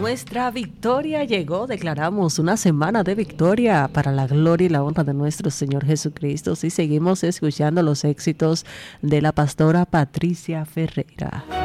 Nuestra victoria llegó, declaramos una semana de victoria para la gloria y la honra de nuestro Señor Jesucristo. Y seguimos escuchando los éxitos de la pastora Patricia Ferreira.